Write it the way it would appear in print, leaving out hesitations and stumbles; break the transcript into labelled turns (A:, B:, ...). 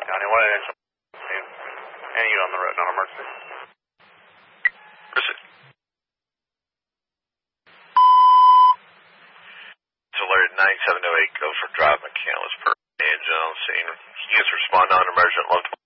A: County, what is it? And you on the road, not emergency.
B: Listen. It's alert 9708, go for drive McCandless per engine on scene. You guys respond on emergent local.